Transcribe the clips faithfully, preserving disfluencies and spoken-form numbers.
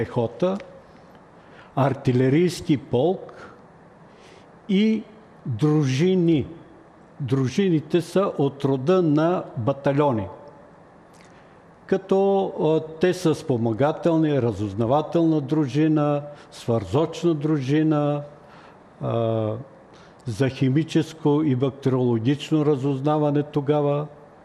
пехота, артилерийски полк и дружини. Дружините са от рода на батальони, като те са спомагателни, разузнавателна дружина, свързочна дружина, за химическо и бактериологично разузнаване тогава,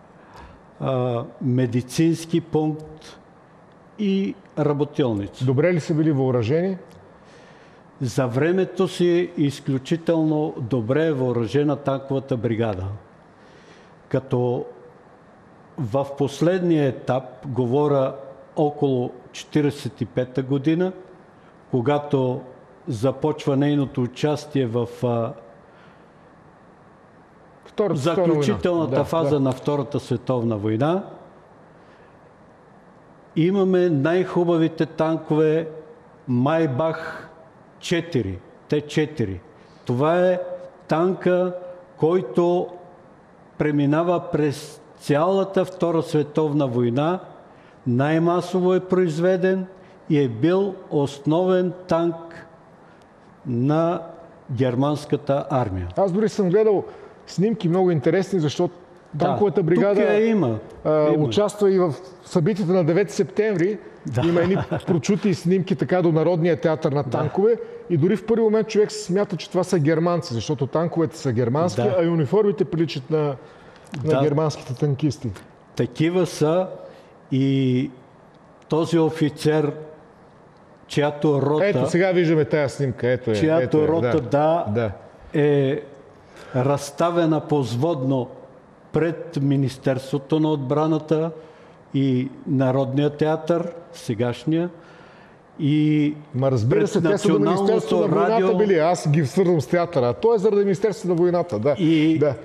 медицински пункт и работилници. Добре ли са били въоръжени? За времето си изключително добре е въоръжена танковата бригада. Като в последния етап, говоря около четиридесет и пета година, когато започва нейното участие в Втората заключителната да, фаза да. на Втората световна война, имаме най-хубавите танкове Майбах четири, Т четири. Това е танка, който преминава през цялата Втора световна война, най-масово е произведен и е бил основен танк на германската армия. Аз дори съм гледал снимки много интересни, защото танковата бригада тук е, има. А, има. участва и в събитията на девети септември. Да. Има едни прочути снимки така до Народния театър на танкове. Да. И дори в първи момент човек се смята, че това са германци, защото танковете са германски, да. а и униформите приличат на, на да. германските танкисти. Такива са и този офицер, чиято рота... Ето, сега виждаме тая снимка. Ето е, чиято ето е, рота, да, да, да, е разставена позводно пред Министерството на отбраната и Народния театър, сегашния, и Ма разбира се, те са на Министерството на войната радио... били. Аз ги свързвам с театъра. А то е заради Министерството на войната. Да. И, да.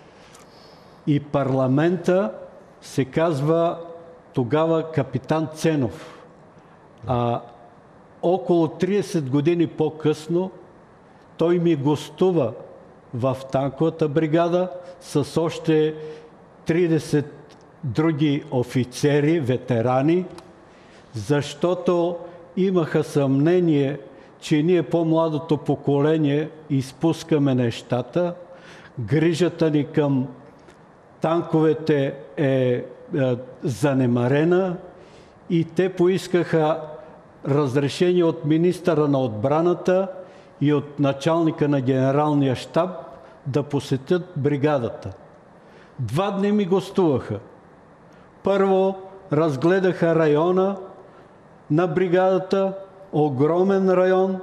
и парламента се казва тогава капитан Ценов. А около тридесет години по-късно той ми гостува в танковата бригада с още тридесет други офицери, ветерани, защото имаха съмнение, че ние по-младото поколение изпускаме нещата. Грижата ни към танковете е, е занемарена и те поискаха разрешение от министъра на отбраната и от началника на генералния щаб да посетят бригадата. Два дни ми гостуваха. Първо разгледаха района на бригадата, огромен район,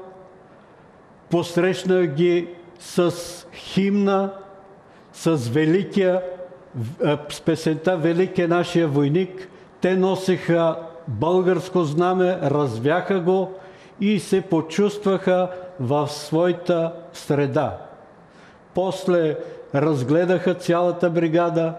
посрещнах ги с химна, с великия, с песента "Велик е нашия войник". Те носеха българско знаме, развяха го и се почувстваха в своята среда. После разгледаха цялата бригада,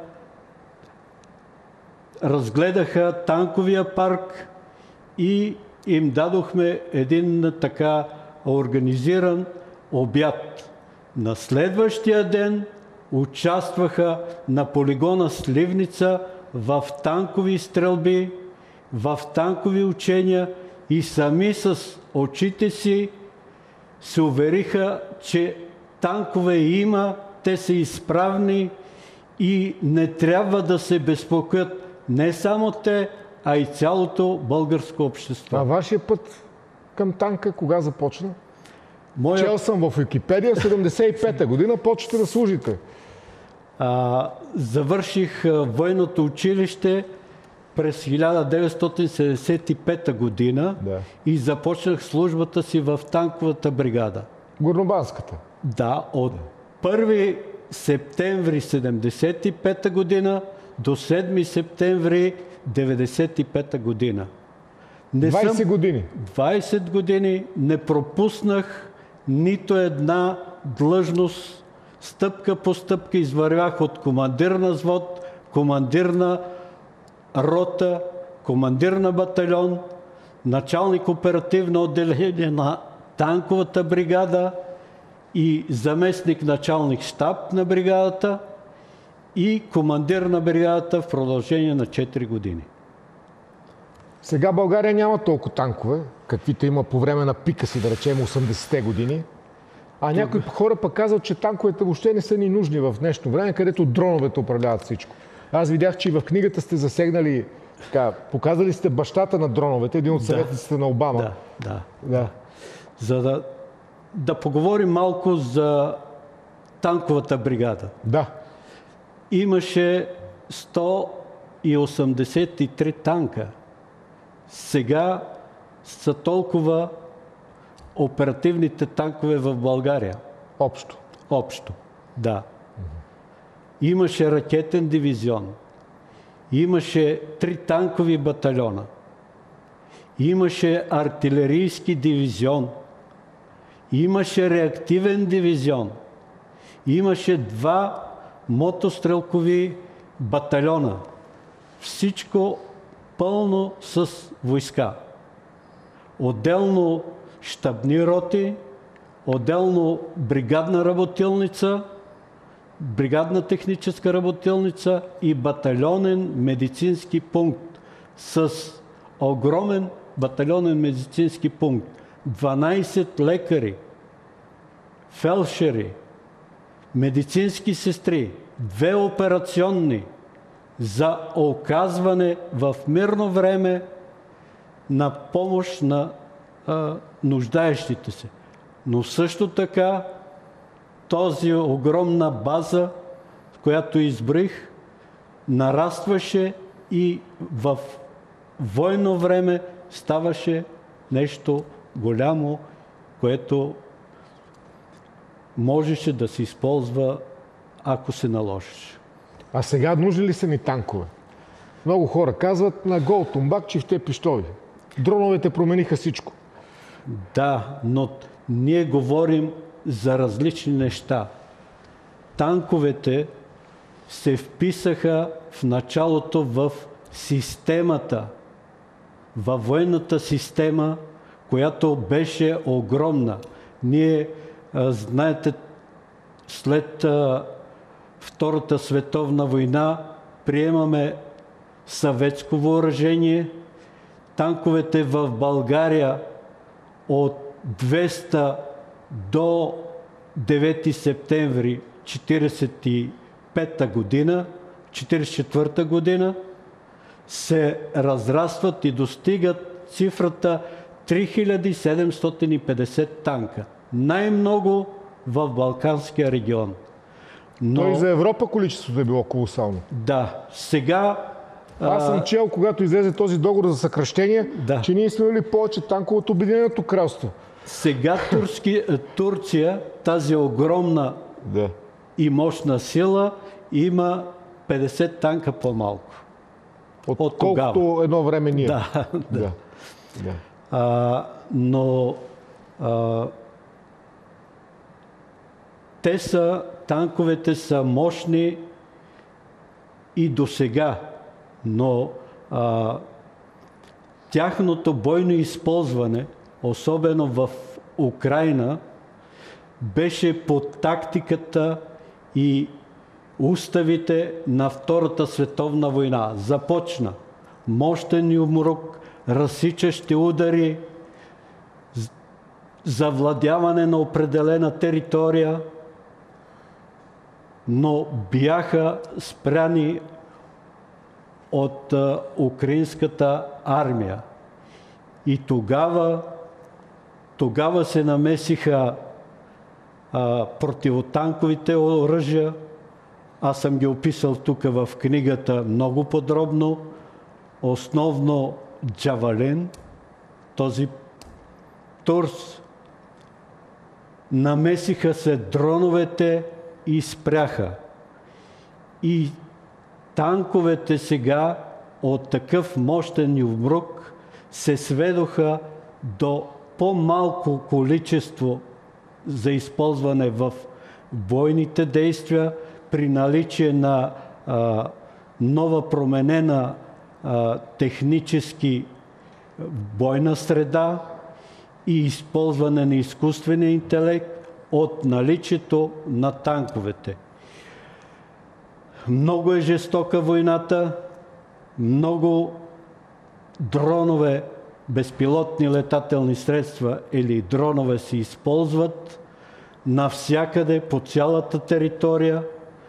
разгледаха танковия парк и им дадохме един така организиран обяд. На следващия ден участваха на полигона Сливница в танкови стрелби, в танкови учения и сами с очите си се увериха, че танкове има, те са изправни и не трябва да се безпокоят не само те, а и цялото българско общество. А вашия път към танка кога започна? Моя... Чел съм в Википедия, седемдесет и пета година почвате да служите. А, завърших а, военното училище през хиляда деветстотин седемдесет и пета година, да. И започнах службата си в танковата бригада. Горнобанската? Да, от първи септември седемдесет и пета година до седми септември деветдесет и пета година. Не двайсет съм... години? двайсет години не пропуснах нито една длъжност. Стъпка по стъпка извървях от командир на взвод, командир на рота, командир на батальон, началник оперативно отделение на танковата бригада и заместник началник щаб на бригадата и командир на бригадата в продължение на четири години. Сега България няма толкова танкове, каквито има по време на пика си, да речем осемдесетте години. А някои хора пък казват, че танковете въобще не са ни нужни в днешно време, където дроновете управляват всичко. Аз видях, че и в книгата сте засегнали, така, показали сте бащата на дроновете, един от съветниците да, на Обама. Да, да. да. За да, да поговорим малко за танковата бригада. Да. Имаше сто и осемдесет и три танка. Сега са толкова оперативните танкове в България. Общо. Общо, да. Имаше ракетен дивизион. Имаше три танкови батальона. Имаше артилерийски дивизион. Имаше реактивен дивизион. Имаше два мотострелкови батальона. Всичко пълно с войска. Отделно щабни роти, отделно бригадна работилница, бригадна техническа работилница и батальонен медицински пункт с огромен батальонен медицински пункт. дванайсет лекари, фелдшери, медицински сестри, две операционни за оказване в мирно време на помощ на а, нуждаещите се. Но също така този огромна база, която изброих, нарастваше и в войно време ставаше нещо голямо, което можеше да се използва, ако се наложиш. А сега нужни ли са ни танкове? Много хора казват на гол тумбак, чифте пищови. Дроновете промениха всичко. Да, но ние говорим за различни неща. Танковете се вписаха в началото в системата, във военната система, която беше огромна. Ние, а, знаете, след а, Втората световна война приемаме съветско въоръжение. Танковете в България от двеста до девети септември четиридесет и пета година, четиридесет и четвърта година се разрастват и достигат цифрата три хиляди седемстотин и петдесет танка. Най-много в Балканския регион. Но и за Европа количеството е било колосално. Да. Сега... Аз съм чел, когато излезе този договор за съкращение, да. че ние сме имали повече танкове от Обединеното кралство. Сега турски, Турция, тази огромна да. и мощна сила, има петдесет танка по-малко. От, от колкото тогава. Едно време ние. Да, да. да. да. А, но а, те са, танковете са мощни и до сега, но а, тяхното бойно използване, особено в Украйна, беше по тактиката и уставите на Втората световна война. Започна мощен юмрук, разсичащи удари, завладяване на определена територия, но бяха спряни от а, украинската армия. И тогава, тогава се намесиха а, противотанковите оръжия. Аз съм ги описал тук в книгата много подробно. Основно Джавалин, този Турс. Намесиха се дроновете и спряха. И танковете сега от такъв мощен юмрук се сведоха до по-малко количество за използване в бойните действия при наличие на а, нова променена а, технически бойна среда и използване на изкуствения интелект от наличието на танковете. Много е жестока войната, много дронове, безпилотни летателни средства или дронове се използват навсякъде по цялата територия.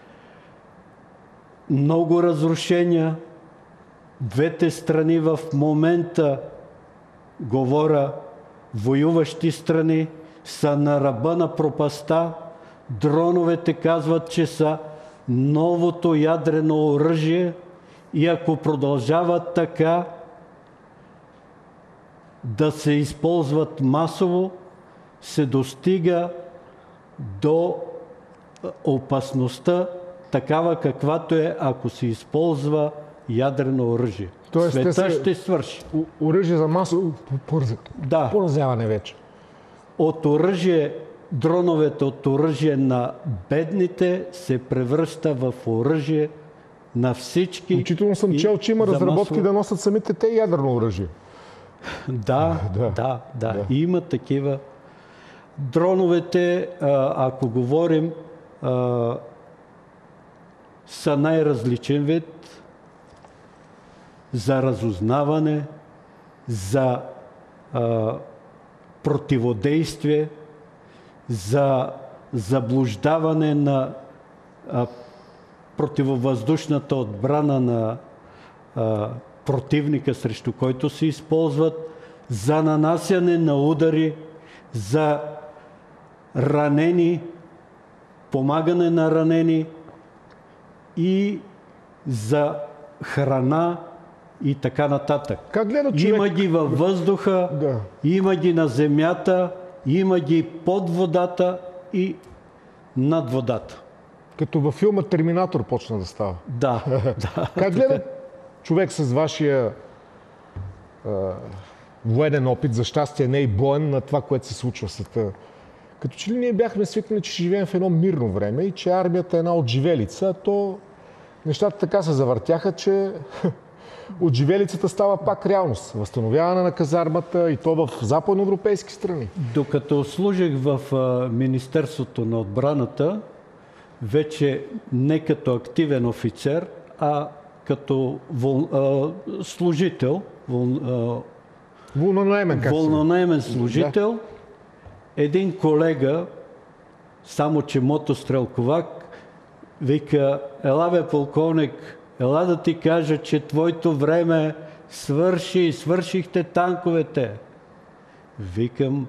Много разрушения. Двете страни в момента, говоря, воюващи страни, са на ръба на пропаста. Дроновете казват, че са новото ядрено оръжие и ако продължават така да се използват масово, се достига до опасността такава каквато е, ако се използва ядрено оръжие. Тоест, света се... ще свърши. Оръжие за масово да. поразяване вече. От оръжие, дроновете от оръжие на бедните се превръща в оръжие на всички. Включително съм чел, че има разработки масово... да носят самите те ядрено оръжие. Да, да, да, да. да. Има такива. Дроновете, ако говорим, са най-различен вид за разузнаване, за а, противодействие, за заблуждаване на а, противовъздушната отбрана на а, противника, срещу който се използват, за нанасяне на удари, за ранени, помагане на ранени и за храна и така нататък. Как гледа човек? Има ги във въздуха, да. Има ги на земята, има ги под водата и над водата. Като във филма Терминатор почна да става. Да. да. Как гледа човек с вашия а, военен опит, за щастие не и боен, на това, което се случва в света? Като че ли ние бяхме свикнали, че живеем в едно мирно време и че армията е една отживелица, а то нещата така се завъртяха, че отживелицата става пак реалност. Възстановяване на казармата и то в западноевропейски страни. Докато служих в Министерството на отбраната, вече не като активен офицер, а като вол, а, служител, вол, а, вълнонаемен, как вълнонаемен служител, да. Един колега, само че мотострелковак, вика: ела бе, полковник, ела да ти кажа, че твоето време свърши, свършихте танковете. Викам: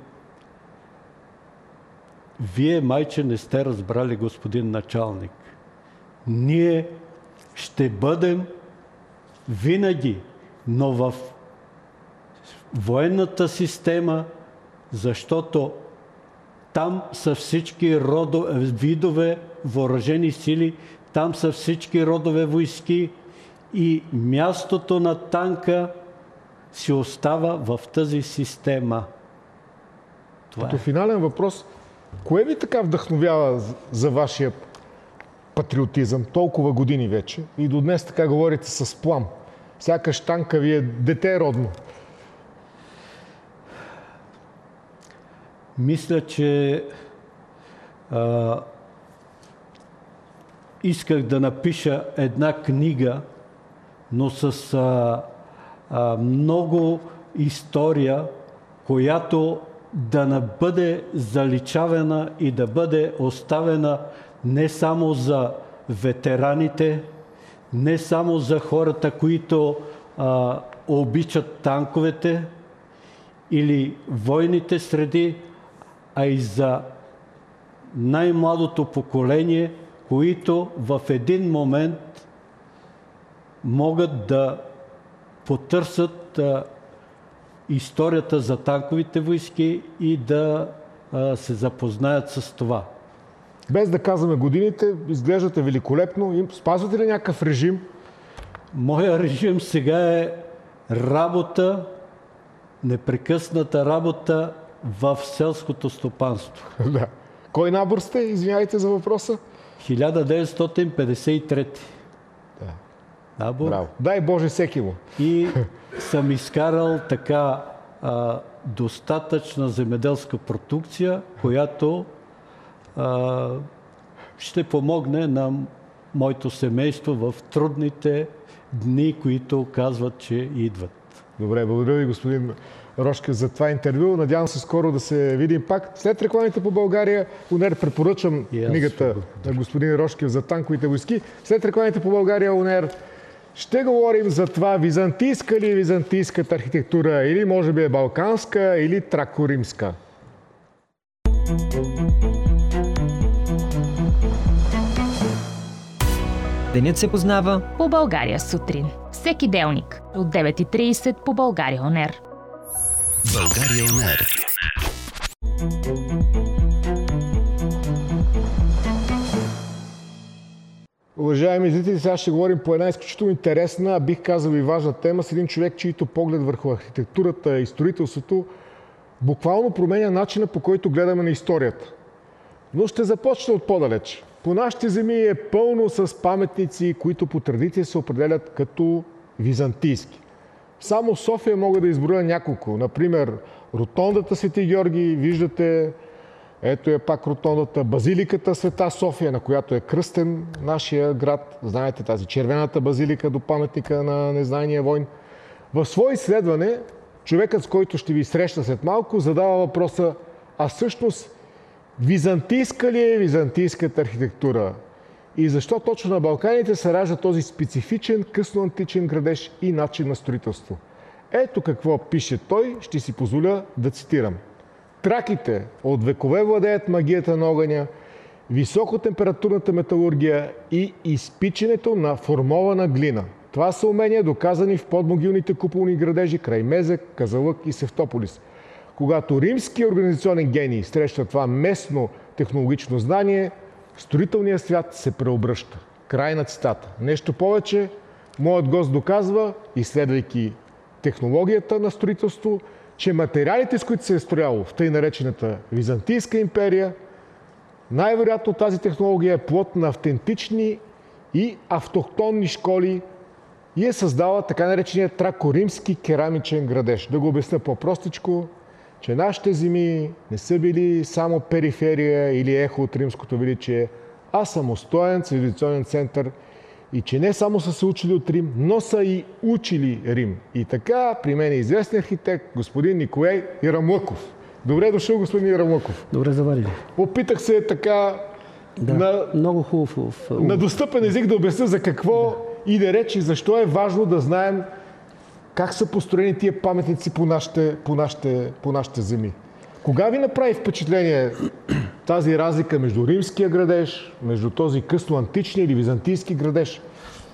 вие майче не сте разбрали, господин началник. Ние ще бъдем винаги, но в военната система, защото там са всички родове, видове въоръжени сили, там са всички родове войски и мястото на танка си остава в тази система. Това Като е. Финален въпрос, кое ви така вдъхновява за вашия патриотизъм толкова години вече и до днес така говорите с плам? Сякаш танка ви е дете родно. Мисля, че а, исках да напиша една книга, но с а, а, много история, която да не бъде заличавана и да бъде оставена не само за ветераните, не само за хората, които а, обичат танковете или войните среди, а и за най-младото поколение, които в един момент могат да потърсят а, историята за танковите войски и да а, се запознаят с това. Без да казваме годините, изглеждате великолепно. Спазвате ли някакъв режим? Моя режим сега е работа, непрекъсната работа в селското стопанство. Да. Кой набор сте? Извинявайте за въпроса. хиляда деветстотин петдесет и трети. Да. Набор. Браво. Дай Боже всеки му. И съм изкарал така а, достатъчна земеделска продукция, която а, ще помогне на моето семейство в трудните дни, които казват, че идват. Добре, благодаря ви, господин Рошкев, за това интервю. Надявам се скоро да се видим пак. След рекламите по България, УНЕР, препоръчвам yes, книгата на господин Рошкев за танковите войски. След рекламите по България, УНЕР, ще говорим за това византийска ли е византийската архитектура, или може би е балканска, или тракоримска. Денят се познава по България сутрин. Всеки делник от девет и трийсет по България ОНЕР. България ОНЕР. Уважаеми зрители, сега ще говорим по една изключително интересна, бих казал и важна тема с един човек, чийто поглед върху архитектурата и строителството буквално променя начина, по който гледаме на историята. Но ще започна от по-далеч. По нашите земи е пълно с паметници, които по традиция се определят като византийски. Само в София мога да изброя няколко. Например, ротондата Свети Георги, виждате, ето е пак ротондата, базиликата Света София, на която е кръстен нашия град. Знаете, тази червената базилика до паметника на незнайния войн. В свое изследване, човекът, с който ще ви срещна след малко, задава въпроса, а всъщност византийска ли е византийската архитектура? И защо точно на Балканите се ражда този специфичен късноантичен градеж и начин на строителство? Ето какво пише той, ще си позволя да цитирам. Траките от векове владеят магията на огъня, високотемпературната металургия и изпичането на формована глина. Това са умения, доказани в подмогилните куполни градежи край Мезек, Казанлък и Севтополис. Когато римски организационен гений среща това местно технологично знание, строителният свят се преобръща. Край на цитата. Нещо повече, моят гост доказва, изследвайки технологията на строителство, че материалите, с които се е строяло в тъй наречената Византийска империя, най-вероятно тази технология е плод на автентични и автохтонни школи и е създала така наречения тракоримски керамичен градеж. Да го обясня по-простичко, че нашите земи не са били само периферия или ехо от римското величие, а самостоен цивилизационен център и че не само са се учили от Рим, но са и учили Рим. И така, при мен е известен архитект, господин Николай Ирамлъков. Добре дошъл, господин Ирамлъков. Добре заварили. Опитах се така да, на, много хубав, на достъпен език да обясня за какво да. иде реч и защо е важно да знаем как са построени тия паметници по нашите, по нашите, по нашите земи. Кога ви направи впечатление тази разлика между римския градеж, между този късно античния или византийски градеж?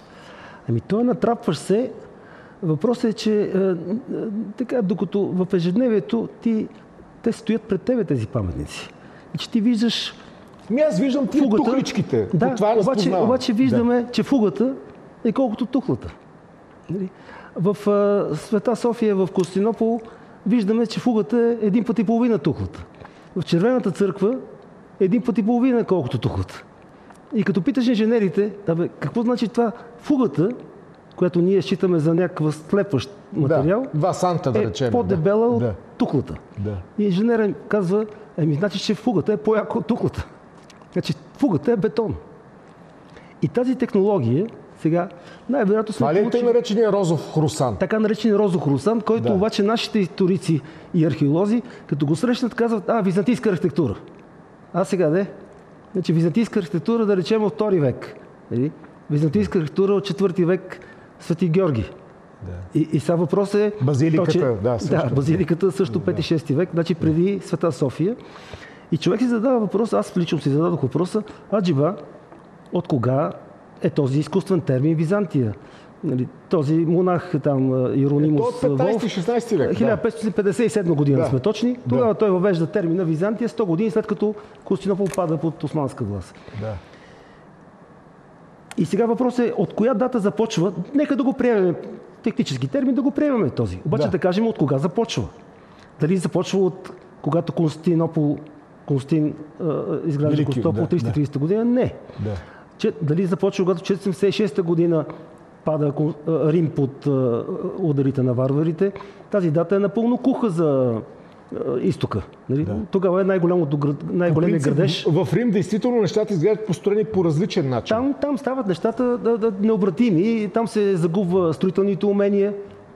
Ами той натрапваш се. Въпросът е, че е, е, така, докато в ежедневието ти, те стоят пред тебе тези паметници. И че ти виждаш Ми аз виждам тия фугата, тухличките. Да, това обаче, обаче виждаме, да. че фугата е колкото тухлата. В а, Света София, в Константинопол, виждаме, че фугата е един път и половина тухлата. В Червената църква е един път и половина колкото тухлата. И като питаш инженерите, да бе, какво значи това фугата, която ние считаме за някакъв слепващ материал, да, два санта, да речем, е по-дебела да. от да. тухлата. Да. И инженерът казва, еми, значи, че фугата е по-яка от тухлата. Значи фугата е бетон. И тази технология сега най-вероятно сме получили... Това ли е наречения розов хрусан? Така наречен розов хрусан, който да. обаче нашите историци и археолози, като го срещнат, казват, а, византийска архитектура. А сега де? Значи византийска архитектура, да речем, от втори век. Византийска архитектура от четвърти век, Свети Георги. Да. И, и сега въпрос е... Базиликата, че, да. Също. Да, базиликата също пети-шести век, значи преди Света София. И човек си задава въпрос, аз лично си зададох въпроса, аджиба, от кога е този изкуствен термин Византия? Нали, този монах там, Иеронимус Волф, петнайсети-шестнайсети век. хиляда петстотин петдесет и седма година да. сме точни. Тогава да. той въвежда термина Византия сто години след като Константинопол пада под османска власт. Да. И сега въпросът е от коя дата започва, нека да го приемем, технически термин да го приемем този. Обаче да, да кажем от кога започва. Дали започва от когато Константинопол, Константин изгражда Константинопол да, триста и тридесета да. година? Не. Да. Че, дали започва когато четиристотин седемдесет и шеста година пада Рим под ударите на варварите? Тази дата е напълно куха за изтока. Нали? Да. Тогава е най-големият най-големия градеж. В Рим действително нещата изглеждат построени по различен начин. Там, там стават нещата да, да, необратими и там се загубва строителните умения.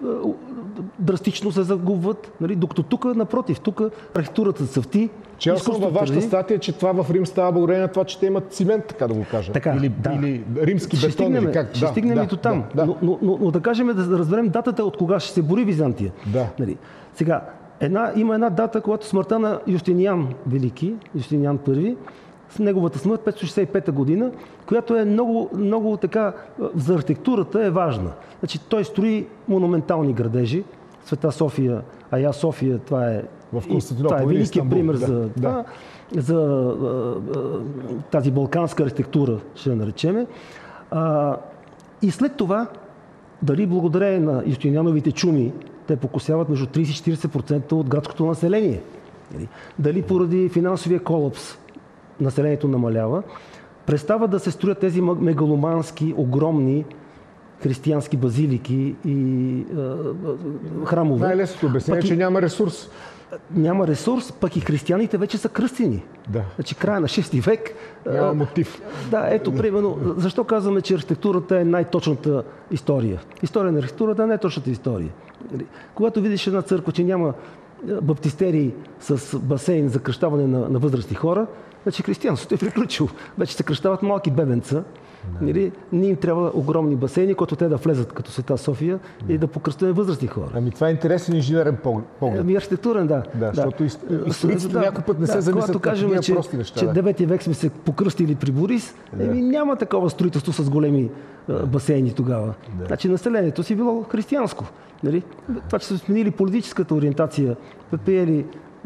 драстично се загубват. Нали? Докато тук, напротив, тук архитектурата цъфти. Чел съм във вашата статия, че това в Рим става благодарение на това, че те имат цимент, така да го кажа. Така, или, да. или римски ще бетон. Стигнем, или как? ще да, стигнем да, и до там. Да, да. Но, но, но, но да кажем, да разберем датата от кога ще се бори Византия. Да. Нали? Сега, една, има една дата, когато смъртта на Юстиниан Велики, Юстиниан Първи, с неговата смърт, петстотин шестдесет и пета година, която е много, много така, за архитектурата е важна. Значи, той строи монументални градежи. Света София, Ая София, това е, в Константинопол, това е великият пример да, за, да. Това, за а, а, тази балканска архитектура, ще я наречеме. А, и след това, дали благодарение на Юстиниановите чуми, те покосяват между трийсет и четирийсет процента от градското население. Дали поради финансовия колапс населението намалява, престава да се строят тези мегаломански, огромни християнски базилики и а, храмове. Най-лесното обяснение е, че няма ресурс. Няма ресурс, пък и християните вече са кръстени. Да. Значи края на шести век. Няма мотив. Да, ето, примерно, защо казваме, че архитектурата е най-точната история? История на архитектурата е най-точната история. Когато видиш една църква, че няма баптистерии с басейн за кръщаване на, на възрастни хора, значи християнството е приключило. Вече се кръщават малки бебенца. Нали? Не им трябва огромни басейни, които те да влезат като Света София и да покръстят възрастни хора. Ами това е интересен инженерен поглед. Ами архитектурен, да. Да, защото историците да, някой път не да, се замислят когато кажем, че, прости неща. че да. девети век сме се покръстили при Борис, да. еми, няма такова строителство с големи да. басейни тогава. Да. Значи населението си било християнско. Нали? Това, че са сменили политическата ориентация, приели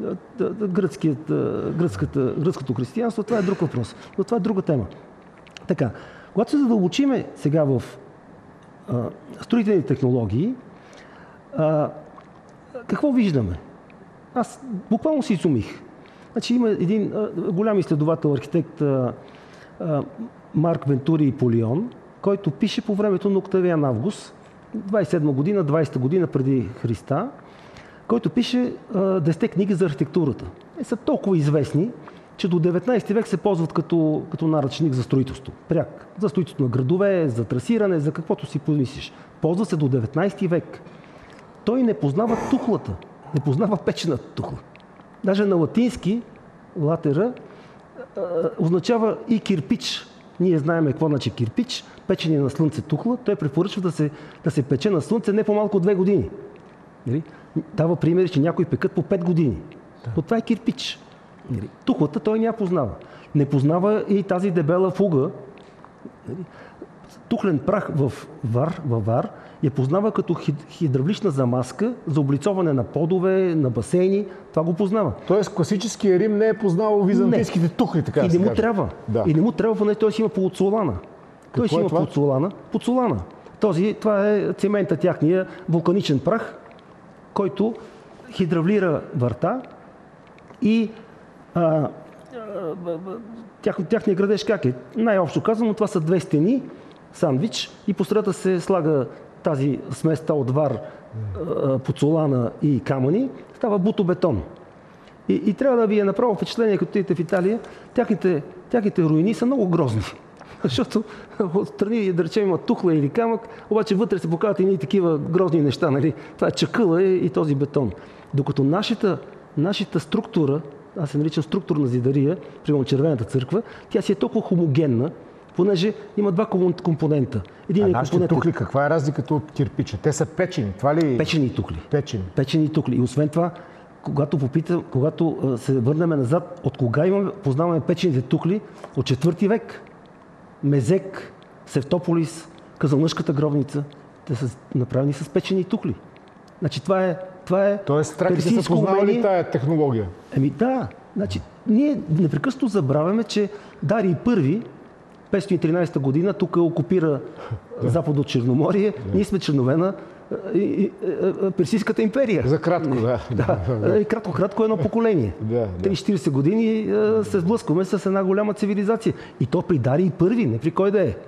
гръцкото християнство, това е друг въпрос. Но това е друга тема. Така, когато се задълбочиме сега в а, строителни технологии, а, какво виждаме? Аз буквално си изумих. Значи има един а, голям изследовател, архитект а, а, Марк Вентури Полион, който пише по времето на Октавиан Август, двайсет и седма година, двайсета година преди Христа, който пише десетте книги за архитектурата. Те са толкова известни, че до деветнайсети век се ползват като, като наръчник за строителство. Пряк. За строителство на градове, за трасиране, за каквото си помислиш. Ползва се до деветнайсети век. Той не познава тухлата. Не познава печената тухла. Даже на латински латера а, означава и кирпич. Ние знаем какво значи кирпич, печене на слънце тухла. Той препоръчва да се, да се пече на слънце не по-малко от две години. Дава примери, че някои пекат по пет години. Да. Но това е кирпич. Тухлата той не я познава. Не познава и тази дебела фуга. Тухлен прах в вар, във вар я познава като хидравлична замазка за облицоване на подове, на басейни. Това го познава. Тоест класическия Рим не е познавал византийските тухли, така да се каже. И не му трябва. Да. И не му трябва, понеже той си има поцолана. Той си има поцолана. Поцолана. Този, това е цемента тяхния вулканичен прах, който хидравлира врата и а, а, тях, тяхния градеж как е? Най-общо казано, това са две стени, сандвич и по средата се слага тази сместа от вар, а, поцолана и камъни, става бутобетон. И, и трябва да ви е направо впечатление, като отидете в Италия, тяхните, тяхните руини са много грозни. Защото отстрани, да речем, има тухла или камък, обаче вътре се показват едни такива грозни неща. Нали? Това е чакъла и този бетон. Докато нашата, нашата структура, аз се наричам структурна зидария, примерно Червената църква, тя си е толкова хомогенна, понеже има два компонента. Един а нашите компонент... тухли, каква е разликата от кирпича? Те са печени, това ли? Печени тухли. Печени. Печени тухли. И освен това, когато, попитам, когато се върнем назад, от кога имаме, познаваме печените тухли? От четвърти век. Мезек, Севтополис, Казанлъшката гробница, те са направени с печени тухли. Значи това е това е Тоест, траките са познавали тая технология? Еми да. Значи, ние непрекъснато забравяме, че Дарий Първи, петстотин и тринайсета година, тук окупира да. Западно Черноморие. Да. Ние сме членове на Персийската империя. За кратко, да. да. да. Кратко-кратко едно поколение. Да, да. трийсет-четирийсет години се сблъскваме с една голяма цивилизация. И то при Дарий Първи, не при кой да е.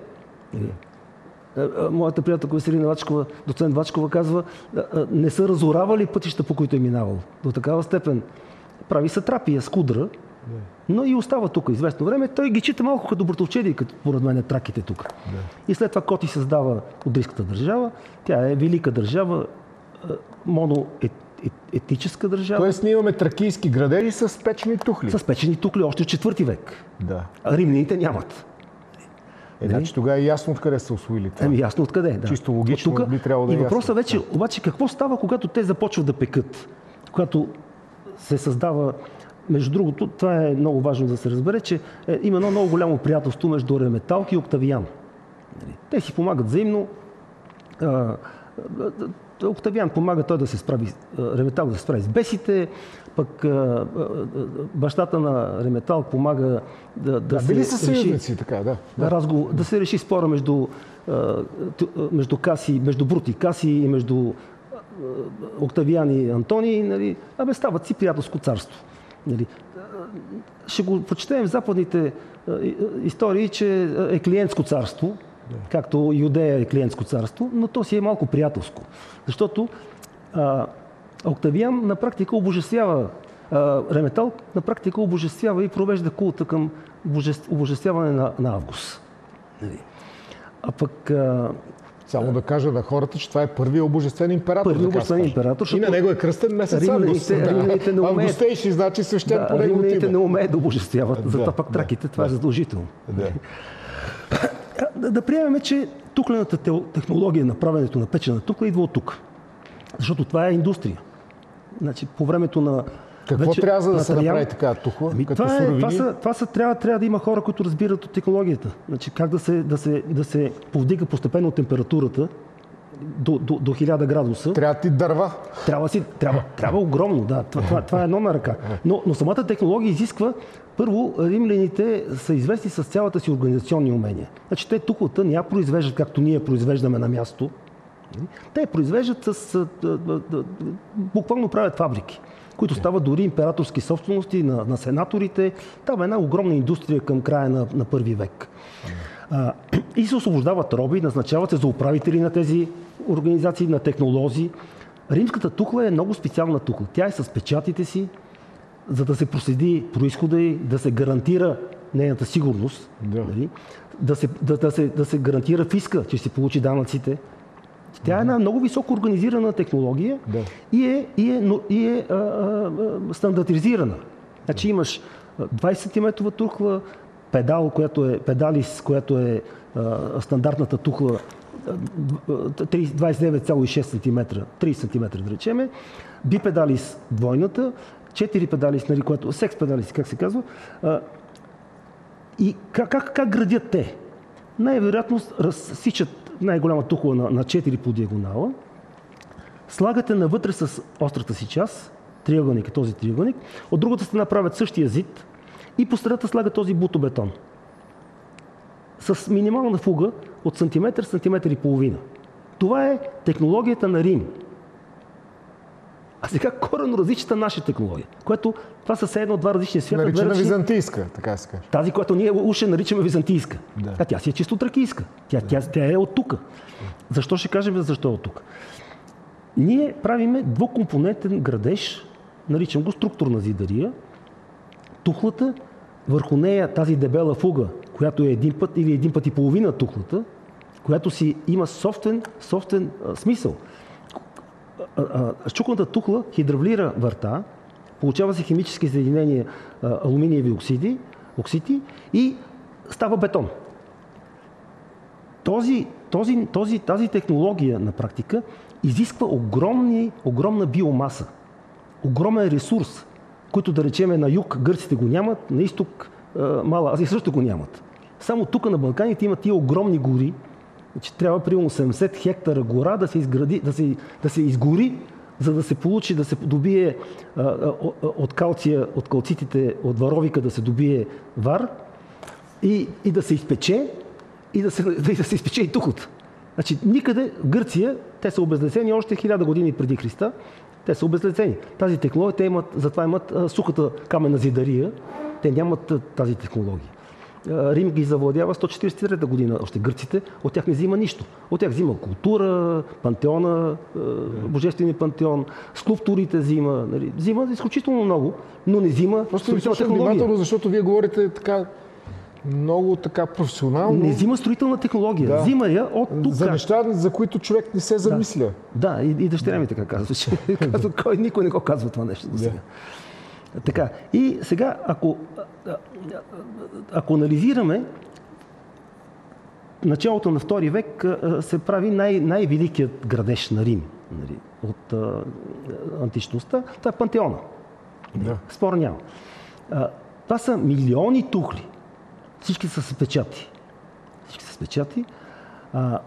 Моята приятелка Веселина Вачкова, доцент Вачкова, казва, не са разоравали пътища, по които е минавал. До такава степен прави сатрапия с кудра, но и остава тук известно време. Той ги чита малко като братовчеди, като поред мен траките тук. Да. И след това Коти създава Одрийската държава. Тя е велика държава, моноетническа държава. Тоест ние имаме тракийски градери с печени тухли. С печени тухли още в четвърти век. Да. А римляните нямат. Е, значи тогава е ясно откъде са усвоили това. Еми ясно откъде, да. Чисто логично тука, би трябвало да е и въпросът ясно. вече, обаче какво става, когато те започват да пекат? Когато се създава, между другото, това е много важно да се разбере, че е, има едно много голямо приятелство между Реметалк и Октавиан. Те си помагат взаимно. А, Октавиан помага той да се справи, Реметалк да се справи с бесите, пък а, а, бащата на Реметалк помага да, да, да се били са реши, съюзници, така, да. да, разговор, да се реши спора между, а, между, Каси, между Брут и Каси и между Октавиан и Антоний, нали, абе стават си приятелско царство. Нали. Ще го прочетем в западните истории, че е клиентско царство, както Юдея е клиентско царство, но то си е малко приятелско. Защото а, Октавиан на практика обожествява, а, Реметалк на практика обожествява и провежда култа към обожествяване на, на Август. Нали. А пък... А, Само да кажа на хората, че това е първият обожествен император. Първият обожествен император. И на него е кръстен месец Август. Римляните не умеят. Августейши, значи свещен да, по него римляните не умеят да обожествяват, да, затова пак траките, да, това да. е задължително. Да. Да, да приемем, че тухлената технология на правенето на печена тухла идва от тук. Защото това е индустрия. Значи, по времето на... Какво вече, трябва за да се Таян, направи така тухла? Ами, като това, е, суровини? това, са, това са, трябва, трябва да има хора, които разбират от технологията. Значи, как да се, да се, да се повдига постепенно температурата до, до, до хиляда градуса. Трябва ти дърва. Трябва, си, трябва, трябва огромно, да. Това, това, това е едно на ръка. Но, но самата технология изисква, първо, римляните са известни с цялата си организационни умения. Значи те тухлата не я произвеждат, както ние произвеждаме на място. Те я произвеждат с... буквално правят фабрики, които стават дори императорски собствености на, на сенаторите. Това е една огромна индустрия към края на, на първи век. А, и се освобождават роби, назначават се за управители на тези организации, на технолози. Римската тухла е много специална тухла. Тя е с печатите си, за да се проследи произхода й, да се гарантира нейната сигурност, да, нали? да, се, да, да, се, да се гарантира фиска, че ще получи данъците. Тя е една много високо организирана технология да. и е, и е, но, и е а, а, стандартизирана. Значи имаш двайсет сантиметрова тухла, педал, която е, педалис, която е а, стандартната тухла двайсет и девет цяло и шест сантиметра, трийсет сантиметра да речеме, бипедалис двойната, четири педалис, нали, което, секс педалис, как се казва. А, и как, как, как градят те? Най-вероятно разсичат най-голяма тухла на, на четири по диагонала, слагате навътре с острата си част, триъгълник е този триъгълник, от другата страна правят същия зид и по средата слагат този бутобетон. С минимална фуга от сантиметър, сантиметър и половина. Това е технологията на Рим. А сега коренно различната наша технология, което това са все едно два различни свята. Наричана византийска, така се каже. Тази, която ние уше наричаме византийска. Да. А тя си е чисто тракийска. Тя, тя, тя е от тук. Защо ще кажем защо е от тук? Ние правиме двукомпонентен градеж, наричам го структурна зидария. Тухлата, върху нея тази дебела фуга, която е един път или един път и половина тухлата, която си има собствен, собствен а, смисъл. Счукната тухла хидравлира върта, получава се химически съединения а, алуминиеви оксиди, оксиди и става бетон. Този, този, този, тази технология на практика изисква огромни, огромна биомаса, огромен ресурс, който да речеме на юг гърците го нямат, на изток Мала Азия също го нямат. Само тук на Балканите има тия огромни гори, че трябва примерно седемдесет хектара гора да се изгради, да се, да се изгори, за да се получи, да се добие а, а, от калция, от калцитите, от варовика да се добие вар и, и да се изпече и да се, да, да се изпече и тухлата. Значи никъде в Гърция, те са обезлесени още хиляда години преди Христа, те са обезлесени. Тази технология, те имат, затова имат а, сухата каменна зидария, те нямат а, тази технология. Рим ги завладява сто четиридесет и трета година, още гърците, от тях не взима нищо. От тях взима култура, пантеона, божествения пантеон, скулптурите взима, нали, взима изключително много, но не взима просто ви слушам внимателно, защото вие говорите така много така професионално. Не взима строителна технология, да. взима я от тук. За неща, за които човек не се замисля. Да, да и, и дъщеря ми така казва, че кой, никой не го казва това нещо до сега. Да. Така, и сега, ако, ако анализираме, началото на втори век се прави най- най-великият градеж на Рим, нали, от а, античността. Това е Пантеона. Да. Спор няма. А, това са милиони тухли. Всички са с печати. Всички са с печати. А,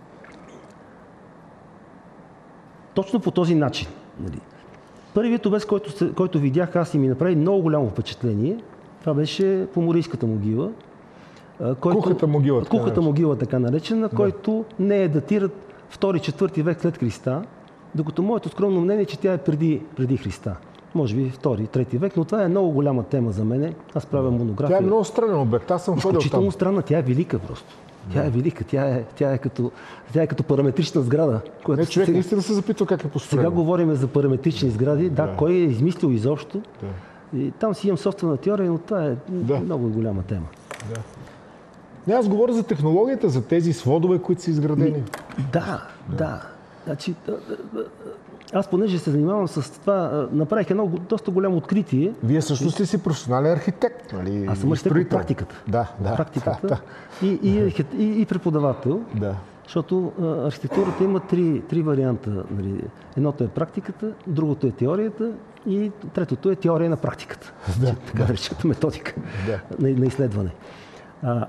точно по този начин. Нали. Първият обез, който, който видях аз и ми направи много голямо впечатление, това беше Поморийската могила. Който, кухата могила, така, кухата могила, така наречена, да. който не е датират втори-четвърти век след Христа, докато моето скромно мнение е, че тя е преди, преди Христа. Може би втори, трети век, но това е много голяма тема за мене. Аз правя монография. Тя е много странен обект. Аз съм ходил там. Изключително странна. Тя е велика просто. Тя е велика. Тя е, тя е, като, тя е като параметрична сграда. Не, човек сега, наистина се запитва как е построена. Сега говорим за параметрични сгради. Да, да. Кой е измислил изобщо. Да. И там си имам собствена теория, но това е да. много голяма тема. Да. Не, аз говоря за технологията, за тези сводове, които са изградени. Да, да. да. Значи, аз понеже се занимавам с това, направих едно доста голямо откритие. Вие също сте си професионален архитект, нали? Аз съм архитект по практиката. Да, да. Практиката да, да. И, и, и, и преподавател. Да. Защото а, архитектурата има три, три варианта. Нали. Едното е практиката, другото е теорията и третото е теория на практиката. Да, така наречената методика да. на, на изследване. А,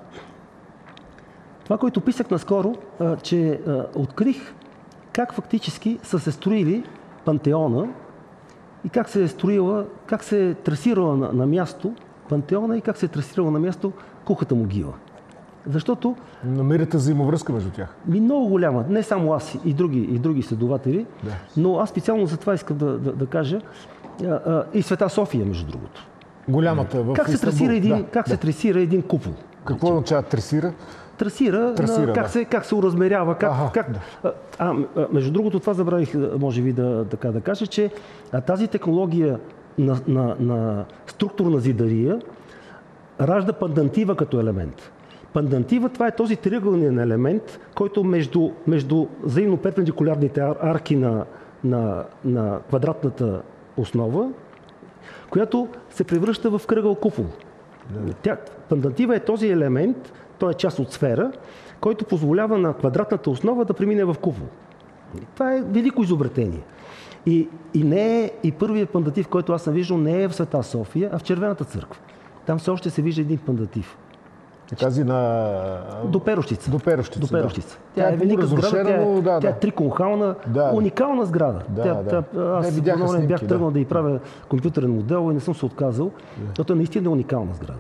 това, което писах наскоро, а, че а, открих как фактически са се строили Пантеона и как се е строила, как се е трасирала на, на място Пантеона и как се е трасирала на място кухата могила. Защото... Намирате взаимовръзка между тях? Ми много голяма. Не само аз и други, и други следователи, да. Но аз специално за това искам да, да, да кажа а, а, и Света София, между другото. Голямата в как се трасира един, да, как да. се трасира един купол? Какво означава трасира? Трасира, трасира на, как, да. се, как се уразмерява, как... Аха, как да. а, а, между другото, това забравих, може би, да, така, да кажа, че а, тази технология на, на, на структурна зидария ражда пандантива като елемент. Пандантива, това е този триъгълният елемент, който между, между взаимно перпендикулярните арки на, на, на квадратната основа, която се превръща в кръгъл купол. Да. Тя, пандантива е този елемент, той е част от сфера, който позволява на квадратната основа да премине в купол. Това е велико изобретение. И, и, не е, и първият пандатив, който аз съм виждал, не е в Света София, а в Червената църква. Там все още се вижда един пандатив. Тази на... До Перущица. До Перущица, До Перущица. Да. Тя, тя е велика сграда, тя е, да, тя е да. триконхална, да, уникална сграда. Да, тя, да. Тя, аз не, по време бях тръгнал да. да й правя компютърен модел и не съм се отказал, защото е наистина уникална сграда.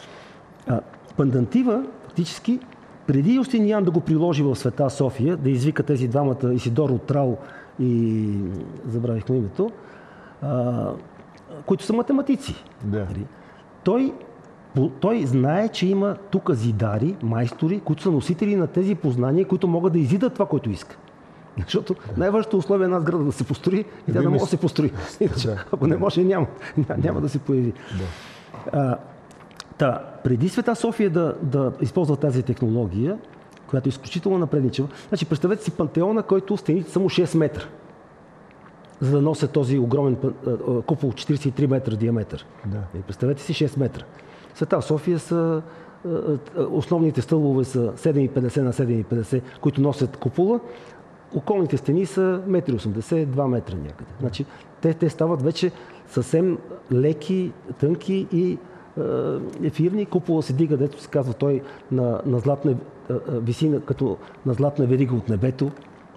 А, пандантива, фактически, преди Юстиниан да го приложи в Света София, да извика тези двамата, Исидор от Трау и забравихме името, а, които са математици. Да. Той Той знае, че има тук зидари, майстори, които са носители на тези познания, които могат да изидат това, което иска. Защото най-важното условие е една сграда да се построи и тя да може да се построи. Иначе, ако не може, няма, няма да се появи. Да. А, та, преди Света София да, да използва тази технология, която е изключително напредничава, значи представете си Пантеона, който стените само шест метра, за да носят този огромен купол четиридесет и три метра диаметър. Да. Представете си шест метра. Света София са, основните стълбове са седем и петдесет на седем и петдесет, които носят купола. Околните стени са едно и осемдесет метра, два метра някъде. Значи, те, те стават вече съвсем леки, тънки и е, ефирни. Купола се дига, дето се казва той, на, на златна е, висина, като на златна верига от небето.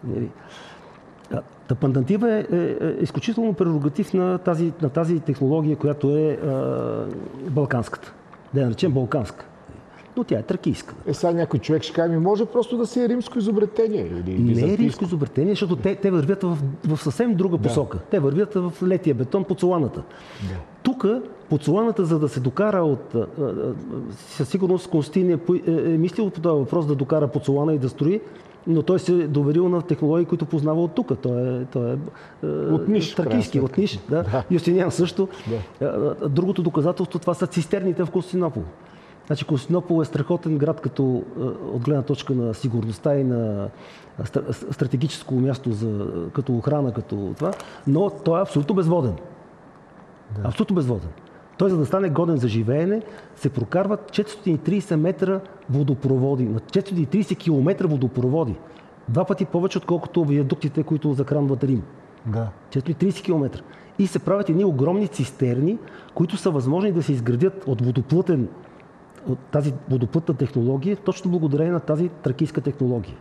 Та пандантива е, е, е изключително прерогатив на тази, на тази технология, която е, е балканската. Да я наречем балканска. Но тя е тракийска. Е, сега някой човек ще каже, може просто да си е римско изобретение. Или не е римско изобретение, защото те, те вървят в, в съвсем друга да. посока. Те вървят в летия бетон, поцеланата. Да. Тук поцеланата, за да се докара от... Със сигурност Константин е, е, е мислил по този въпрос да докара поцелана и да строи, но той се е доверил на технологии, които познава от тук. Той е, той е, от ниш, тракийски, от ниш. Да. Да. Юстиниан също. Да. Другото доказателство, това са цистерните в Константинопол. Значи Константинопол е страхотен град като, от гледна точка на сигурността и на стратегическо място за, като охрана, като това, но той е абсолютно безводен. Да. Абсолютно безводен. Той, за да стане годен за живеене, се прокарват четиристотин и трийсет метра водопроводи, на четиристотин и трийсет километра водопроводи. Два пъти повече, отколкото виадуктите, които захранват Рим. Да. четиристотин и трийсет километра. И се правят едни огромни цистерни, които са възможни да се изградят от водоплътен, от тази водоплътна технология, точно благодарение на тази тракийска технология.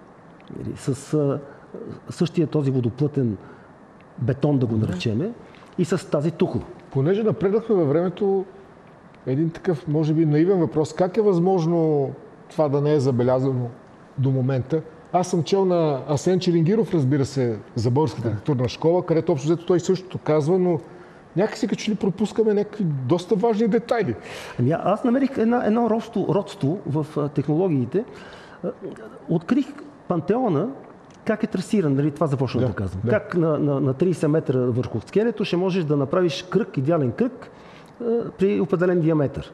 С а, същия този водоплътен бетон, да го наречеме, и с тази тухла. Понеже напреднахме във времето, един такъв, може би, наивен въпрос. Как е възможно това да не е забелязано до момента? Аз съм чел на Асен Челингиров, разбира се, за Българската архитектурна школа, където общо взето той същото казва, но някакси като че ли пропускаме някакви доста важни детайли. Ами аз намерих една, едно родство, родство в а, технологиите. А, открих Пантеона, как е трасиран, нали, това започна да, да казвам. Да. Как на, на, на трийсет метра върху скелето ще можеш да направиш кръг, идеален кръг, а, при определен диаметър.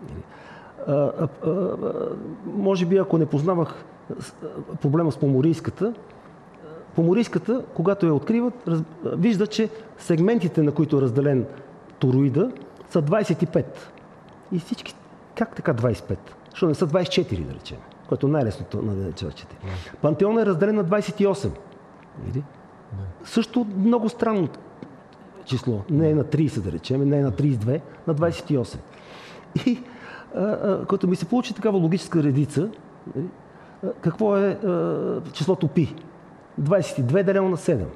А, а, а, може би, ако не познавах проблема с поморийската, поморийската, когато я откриват, раз, вижда, че сегментите, на които е разделен тороида, са двайсет и пет. И всички, как така двайсет и пет? Защо не са двайсет и четири, да речем, което е най-лесното на началчите. Пантеона е разделен на двайсет и осем. Види? Също много странно число. Не е на трийсет, да речем, не е на трийсет и две, на двайсет и осем. И а, а, като ми се получи такава логическа редица, а, какво е а, числото пи? двайсет и две делено на седем.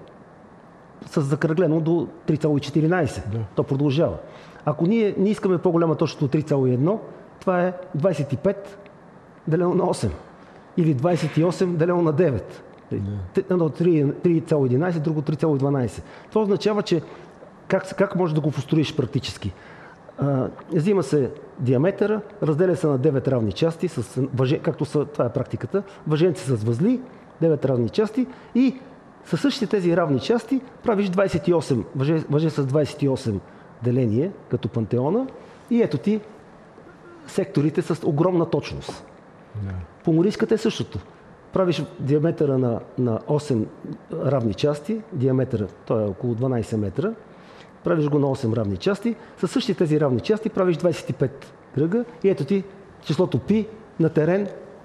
С закръглено до три цяло и четиринайсет. Да. То продължава. Ако ние не искаме по-голяма точност от три цяло и едно, това е двайсет и пет делено на осем. Или двайсет и осем делено на девет. Едно три цяло и единайсет, друго три цяло и дванайсет. Това означава, че как, как можеш да го построиш практически? А, взима се диаметъра, разделя се на девет равни части, с въже, както са, това е практиката, въженци с възли, девет равни части и със същите тези равни части правиш двайсет и осем, въже, въже с двайсет и осем деление, като Пантеона, и ето ти секторите с огромна точност. Yeah. Поморийската е същото. Правиш диаметъра на, на осем равни части, диаметъра, той е около дванайсет метра, правиш го на осем равни части, със същите тези равни части правиш двайсет и пет кръга и ето ти числото пи на терен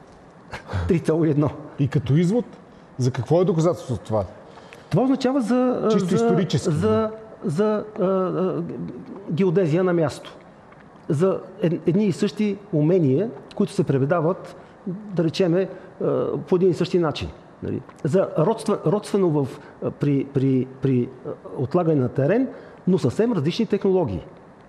три цяло и едно. И като извод, за какво е доказателство това? Това означава за, чисто за, исторически, за, за а, а, геодезия на място. За едни и същи умения, които се преподават, да речеме, а, по един и същи начин. Нали? За родствен, родствено в, при, при, при отлагане на терен, но съвсем различни технологии.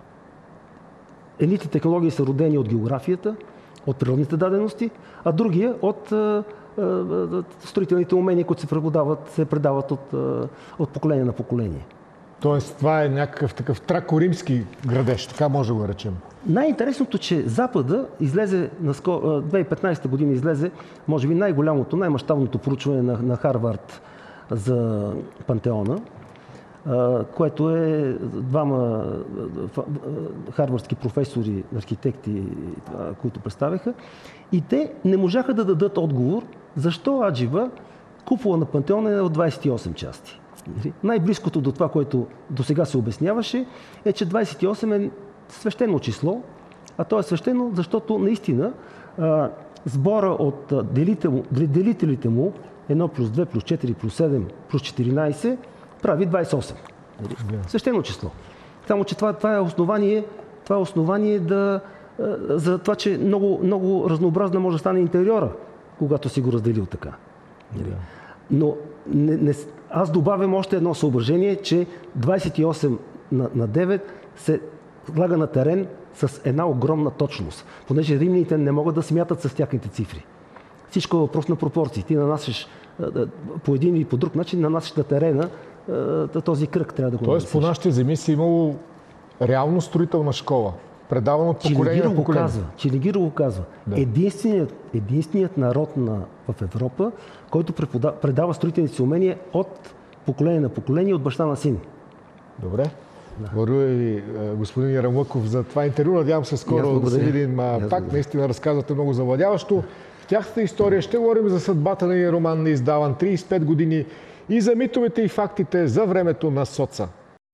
Едните технологии са родени от географията, от природните дадености, а другия от а, а, строителните умения, които се предават, се предават от, а, от поколение на поколение. Тоест това е някакъв такъв трако-римски градеж, така може да го речем. Най-интересното, че Запада излезе, на две хиляди и петнайсета година излезе, може би най-голямото, най-мащабното проучване на, на Харвард за Пантеона, което е двама харвардски професори, архитекти, които представяха. И те не можаха да дадат отговор защо аджиба купола на Пантеона е от двайсет и осем части. Най-близкото до това, което до сега се обясняваше, е, че двайсет и осем е свещено число, а то е свещено, защото наистина а, сбора от делител, делителите му едно плюс две плюс четири плюс седем плюс четиринайсет прави двайсет и осем. Yeah. Свещено число. Само, че това, това е основание, това е основание да, а, за това, че много, много разнообразна може да стане интериора, когато си го разделил така. Yeah. Но не, не, аз добавям още едно съображение, че двайсет и осем на, на девет се слага на терен с една огромна точност, понеже римляните не могат да смятат с тяхните цифри. Всичко е въпрос на пропорции. Ти нанасяш по един или по друг начин, нанасяш на терена този кръг, трябва да го нанесеш. Тоест по нашите земи си имало реално строителна школа, предавана от поколение на поколение. Челигиро го казва. Да. Единственият, единственият народ на, в Европа, който предава строителните си умения от поколение на поколение, от баща на син. Добре. Да. Благодаря ви, господин Ярамлъков, за това интервю. Надявам се скоро да се видим пак. Наистина разказвате много завладяващо. В тяхната история ще говорим за съдбата на един роман, неиздаван трийсет и пет години, и за митовете и фактите за времето на соца.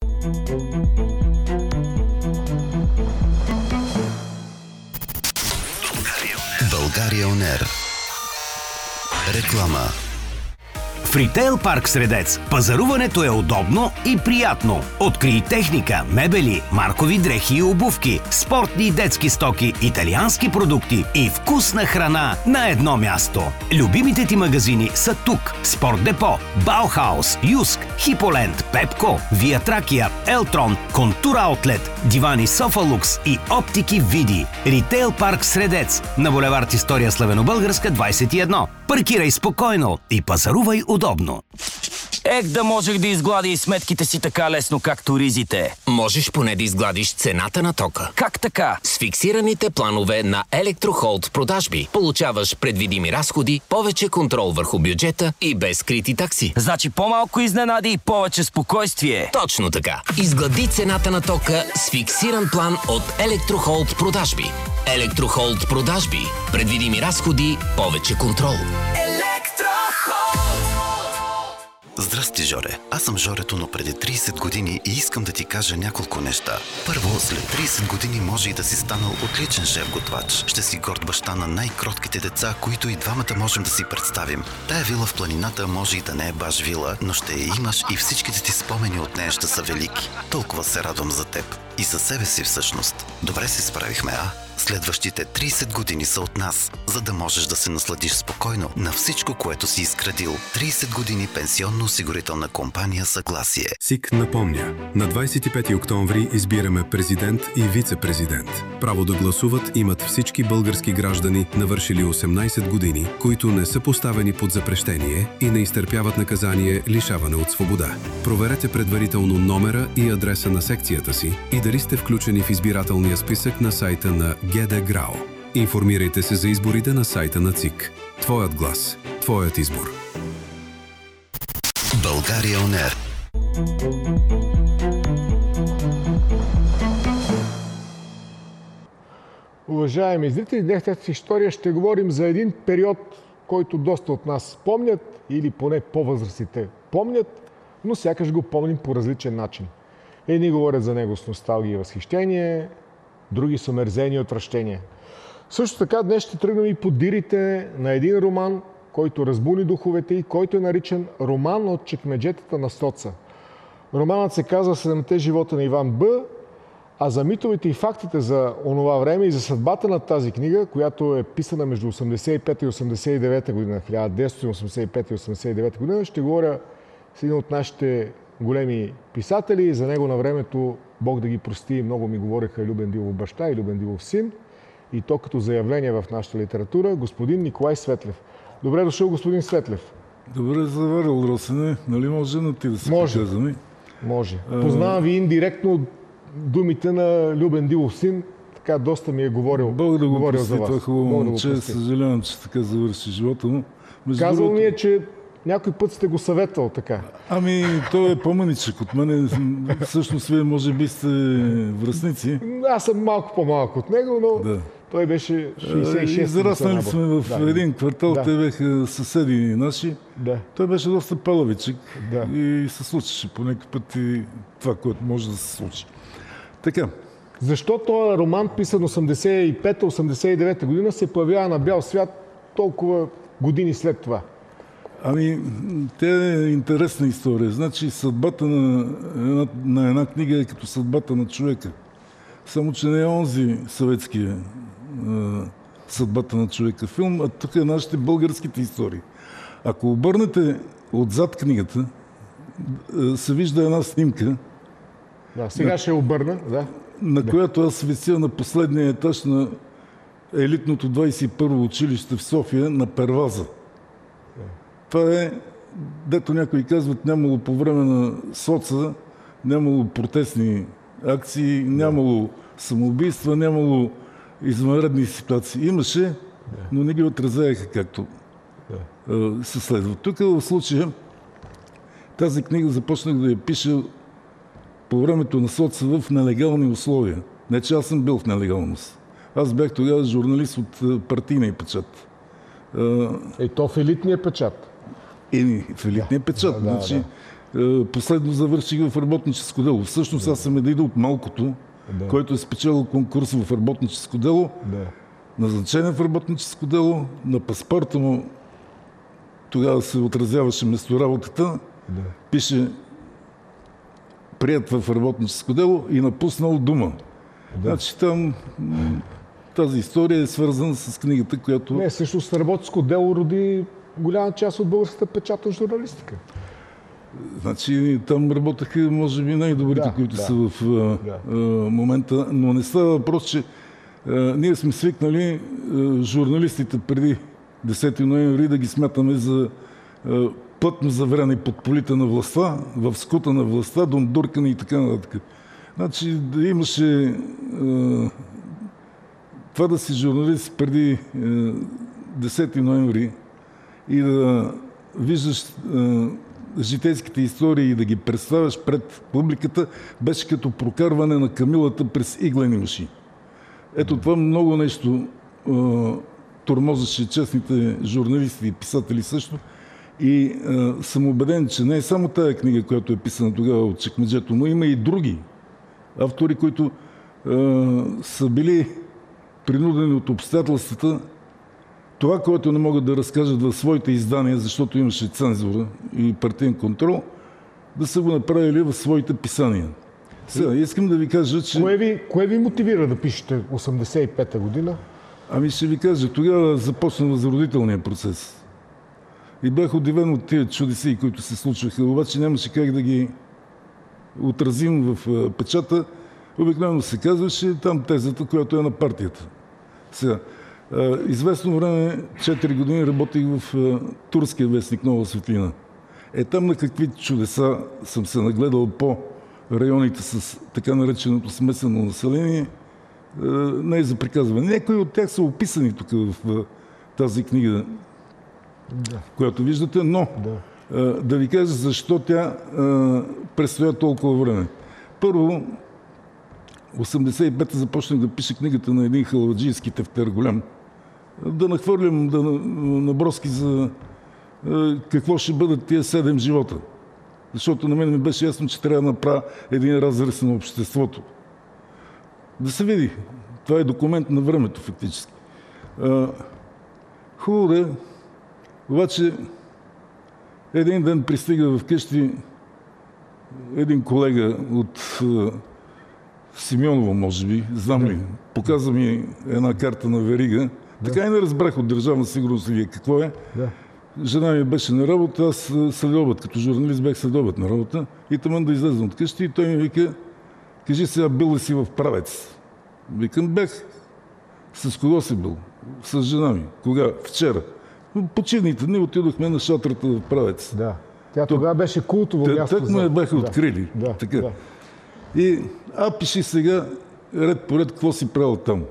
България он ер. Реклама. В Ритейл парк Средец пазаруването е удобно и приятно. Открий техника, мебели, маркови дрехи и обувки, спортни и детски стоки, италиански продукти и вкусна храна на едно място. Любимите ти магазини са тук. Спорт Депо, Баухаус, Юск, Хиполенд, Пепко, Вия Тракия, Елтрон, Контур Аутлет, Дивани Софалукс и Оптики Види. Ритейл парк Средец на булевард История Славено-Българска двайсет и едно. Паркирай спокойно и пазарувай удобно. Ех, да можех да изгладя и сметките си така лесно, както ризите. Можеш поне да изгладиш цената на тока. Как така? С фиксираните планове на Електрохолд продажби получаваш предвидими разходи, повече контрол върху бюджета и без скрити такси. Значи по-малко изненади и повече спокойствие. Точно така. Изглади цената на тока с фиксиран план от Електрохолд продажби. Електрохолд продажби. Предвидими разходи, повече контрол. Здрасти, Жоре. Аз съм Жорето, но преди трийсет години и искам да ти кажа няколко неща. Първо, след трийсет години може и да си станал отличен шеф-готвач. Ще си горд баща на най-кротките деца, които и двамата можем да си представим. Тая вила в планината може и да не е баш вила, но ще я имаш и всичките ти спомени от нея ще са велики. Толкова се радвам за теб. И за себе си всъщност. Добре се справихме, а? Следващите трийсет години са от нас, за да можеш да се насладиш спокойно на всичко, което си изградил. трийсет години пенсионно-осигурителна компания Съгласие. СИК напомня. На двайсет и пети октомври избираме президент и вице-президент. Право да гласуват имат всички български граждани, навършили осемнайсет години, които не са поставени под запрещение и не изтърпяват наказание лишаване от свобода. Проверете предварително номера и адреса на секцията си и дали сте включени в избирателния списък на сайта на ГД ГРАО. Информирайте се за изборите на сайта на ЦИК. Твоят глас. Твоят избор. България он ер. Уважаеми зрители, днес в история ще говорим за един период, който доста от нас помнят, или поне по-възрастните помнят, но сякаш го помним по различен начин. Едни говорят за него с носталгия и възхищение, други са мерзени и отвращение. Също така днес ще тръгнем и по дирите на един роман, който разбуни духовете и който е наричан Роман от чекмеджетата на соца. Романът се казва Седемте живота на Иван Б., а за митовете и фактите за онова време и за съдбата на тази книга, която е писана между осемдесет и пета и осемдесет и девета година, хиляда деветстотин осемдесет и пета и осемдесет и девета година, ще говоря с един от нашите големи писатели. За него на времето, Бог да ги прости, много ми говореха Любен Дилов баща и Любен Дилов син. И то като заявление в нашата литература, господин Николай Светлев. Добре дошъл, господин Светлев. Добре заварил, Росене. Нали може на ти да си може. показваме? Може. А... Познавам ви индиректно думите на Любен Дилов син. Така доста ми е говорил, Бог да го говорил прости, за вас. това хубаво да момче. Съжалявам, че така завърши живота му. Между Казал другото... ми е, че някой път сте го съветвал така. Ами, той е по-мъничък от мене. Всъщност, вие може би сте връстници. Аз съм малко по-малък от него, но да. Той беше шейсет и шест. Израснали сме в да. един квартал, да. Те бяха съседи наши. Да. Той беше доста палавичък да. и се случеше по някакъв път и това, което може да се случи. Така. Защо този роман, писан осемдесет и пета осемдесет и девета година, се появява на бял свят толкова години след това? Ами, тя е интересна история. Значи, съдбата на една, на една книга е като съдбата на човека. Само, че не е онзи съветския а, съдбата на човека филм, а тук е нашите българските истории. Ако обърнете отзад книгата, се вижда една снимка. Да, сега на, ще обърна, да. На да. която аз вися на последния етаж на елитното двайсет и първо училище в София на Перваза. Това е, дето някои казват, нямало по време на соца, нямало протестни акции, нямало самоубийства, нямало извънредни ситуации. Имаше, но не ги отразяеха както да. се следва. Тук в случая тази книга започнах да я пиша по времето на соца в нелегални условия. Не, че аз съм бил в нелегалност. Аз бях тогава журналист от партийния печат. Е, то в елитния печат. Еми, в елитния да, печат. Да, значи, да. Последно завърших в работническо дело. Всъщност да. Аз съм един от малкото, да. Който е спечелил конкурс в работническо дело, да. Назначен в работническо дело, на паспорта му тогава се отразяваше местоработата, да. Пише прият в работническо дело и напуснал дума. Да. Значи там тази история е свързана с книгата, която... Не, всъщност работническо дело роди голяма част от българската печатна журналистика. Значи там работеха, може би, най-добрите, да, които да. Са в да. а, момента, но не става въпрос, че а, ние сме свикнали а, журналистите преди десети ноември да ги смятаме за а, плътно завряни под полите на властта, в скута на властта, дондуркани и така нататък. Значи да имаше а, това да си журналист преди а, десети ноември и да виждаш а, житейските истории и да ги представяш пред публиката, беше като прокарване на камилата през иглени уши. Ето това много нещо а, тормозеше честните журналисти и писатели също. И а, съм убеден, че не е само тая книга, която е писана тогава от чекмеджето, но има и други автори, които а, са били принудени от обстоятелствата това, което не могат да разкажат в своите издания, защото имаше цензура и партиен контрол, да са го направили в своите писания. Сега, искам да ви кажа, че... Кое ви, кое ви мотивира да пишете осемдесет и пета година? Ами ще ви кажа, тогава започна възродителния процес. И бях удивен от тия чудеси, които се случваха, обаче нямаше как да ги отразим в печата. Обикновено се казваше там тезата, която е на партията. Сега, известно време, четири години работих в турския вестник Нова светлина. Е там на какви чудеса съм се нагледал по районите с така нареченото смесено население, не е за приказване. Някои от тях са описани тук в тази книга, да. Която виждате, но да, да ви кажа защо тя престоя толкова време. Първо, осемдесет и пета започнах да пиша книгата на един халваджийски тефтер голям. Да нахвърлям да наброски за какво ще бъдат тия седем живота. Защото на мен ми беше ясно, че трябва да направя един разрез на обществото. Да се види. Това е документ на времето, фактически. Хубаво да е. Обаче един ден пристига в къщи един колега от Симеоново, може би, знам ли, показа ми една карта на верига. Да. Така и не разбрах от Държавна сигурност ли какво е. Да. Жена ми беше на работа, аз следобед, като журналист бях следобед на работа и тъмън да излезна от къщи и той ми вика, кажи сега, бил ли си в Правец? Викам, бях. С кого си бил? С жена ми. Кога? Вчера. Почивните дни отидохме на шатрата в Правец. Да. Тя тогава беше култово място. Так ме бяха да. Открили. Да. Така. Да. И а пиши сега ред по ред какво си правил там.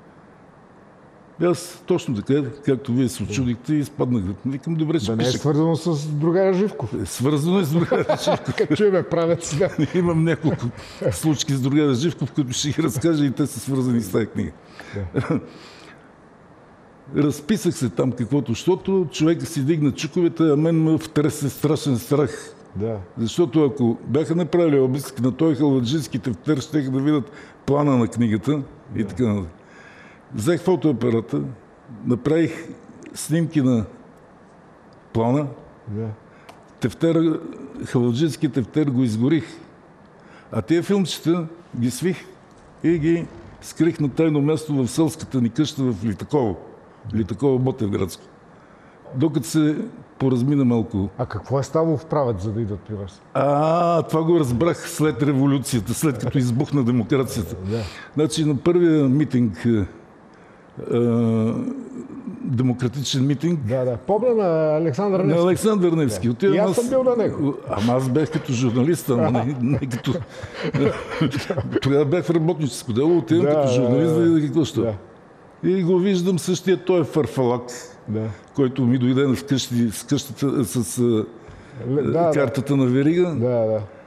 И аз точно така, както вие се очудихте, и изпаднах. Викам, добре, ще да пиша. Не е свързано с другаря Живков. Е, свързано е с другаря Живков. Като чуеме Правец. Да. Имам няколко случки с другаря Живков, които ще ги разкажа и те са свързани с тази книга. Да. Разписах се там каквото, защото човека си дигна чуковете, а мен ме втресе страшен страх. Да. Защото ако бяха направили обиск на този халваджийски тефтер, щеха да видят плана на книгата да. И така нататък. Взех фотоапарата, направих снимки на плана, да. Тефтер, халваджийски тефтер го изгорих, а тия филмчета ги свих и ги скрих на тайно място в селската ни къща в Литаково. Литаково, Ботевградско. Докато се поразмина малко. А какво е ставало в Правец, за да идват при вас? А, това го разбрах след революцията, след като избухна демокрацията. Да. Значи на първия митинг, а, демократичен митинг... Да, да. Помня на Александър Невски. На Александър Невски. Да. И аз съм бил на него. Ама аз бях като журналист, ама не, не като... Тогава бях в работническо дело, отивам да, като журналист да видя какво ще. Да. И го виждам същия, той е фарфалак, да. Който ми дойде вкъщи с, къщата, с да, картата да. На верига. Да, да.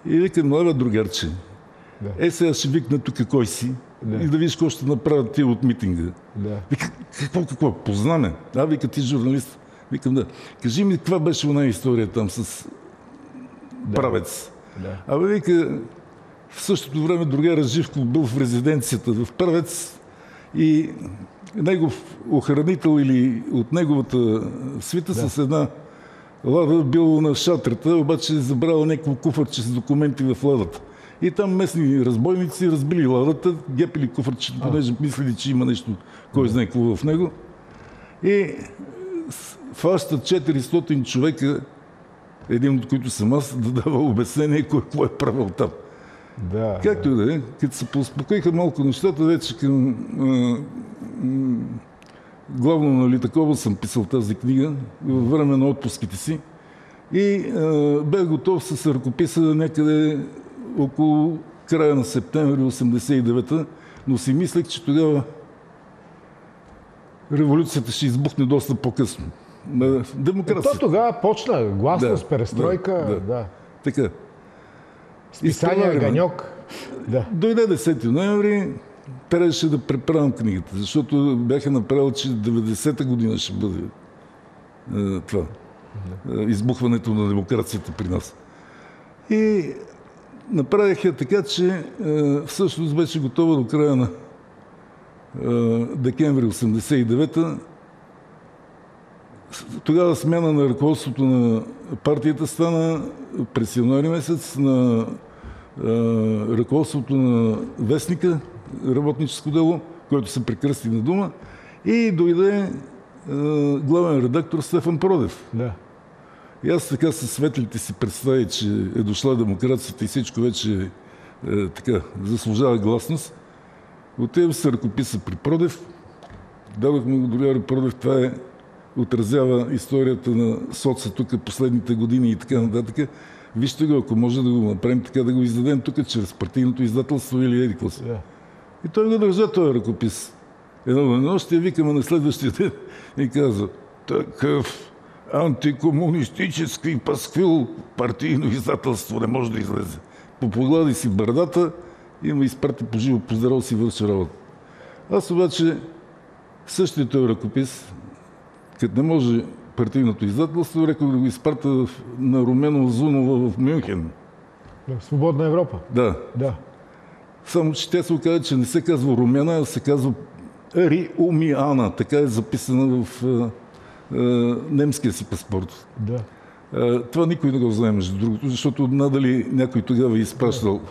И викам, лева другарче, да. Е, сега ще викна тук кой си да. И да видиш какво ще направят тия от митинга. Да. Вика, какво, какво, познаме? А, вика, ти журналист. Викам, да. Кажи ми, каква беше една история там с да. Правец? Да. Абе, вика, в същото време другара Живко был в резиденцията в Правец и негов охранител или от неговата свита да. С една лада бил на шатрата, обаче забрал някакво куфърче с документи в ладата. И там местни разбойници разбили ладата, гепили куфърчето, понеже мислили, че има нещо, кой знае какво в него. И фащат четиристотин човека, един от които съм аз, да дава обяснение кой какво е правил там. Да, както и да е, като се поуспокоиха малко нещата, вече към а, м, главно нали, такова съм писал тази книга във време на отпуските си и а, бях готов с ръкописа някъде около края на септември осемдесет и девета, но си мислех, че тогава революцията ще избухне доста по-късно. Демокрацията. То тогава почна гласност, да, перестройка. Да, да. Да. Така. Списание Ганьок. Да. Дойде десети ноември, трябваше да преправям книгата, защото бяха направили, че деветдесета година ще бъде е, това. Да. Избухването на демокрацията при нас. И направих я така, че е, всъщност беше готова до края на е, декември осемдесет и девета. Тогава смяна на ръководството на партията стана през януари месец на е, ръководството на Вестника, работническо дело, който се прекръсти на дума, и дойде е, главен редактор Стефан Продев. Да. И аз така със светлите си представи, че е дошла демокрацията и всичко вече е, така, заслужава гласност. Отивам се ръкописа при Продев, дадохме го доляри Продев, това е отразява историята на соца тук последните години и така нататък. Вижте го, ако може да го направим така, да го издадем тук чрез партийното издателство или еди какво си. Yeah. И той го държа този ръкопис. Едно на нощ, викаме на следващия ден и каза, такъв антикомунистически пасквил партийно издателство не може да излезе. Попоглади си бърдата и ме изпрати по живо, поздравал си, върши работа. Аз обаче същия този ръкопис, като не може партийното издателство, рекох да го изпрата на Румена Озунова в Мюнхен. В Свободна Европа? Да. Да. Само, че тя се оказа, че не се казва Румяна, а се казва Риумиана. Така е записана в а, а, немския си паспорт. Да. А, това никой не го знае, между другото, защото надали някой тогава е изпращал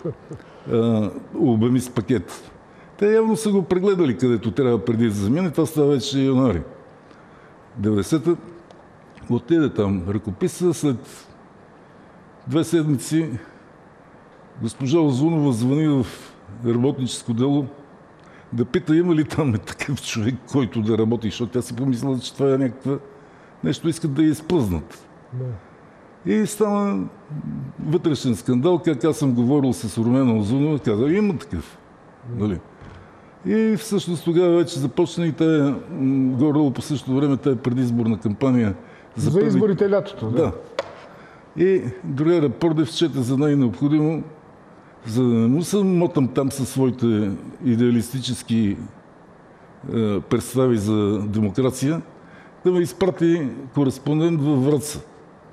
обеми с пакет. Те явно са го прегледали където трябва преди да замине. Това става вече януари. деветдесета отиде там ръкописа, след две седмици госпожа Озунова звъни в работническо дело да пита има ли там такъв човек, който да работи, защото тя си помисля, че това е някаква нещо, искат да я изплъзнат. Да. И стана вътрешен скандал, как аз съм говорил с Румена Озунова, каза, има такъв. Нали? И всъщност тогава вече започна и тая, горе по същото време, тая предизборна кампания. За, за изборите лятото, да. Да. И другия Продев счете за най-необходимо, за да не му се мотам там със своите идеалистически е, представи за демокрация, да ме изпрати кореспондент във Враца.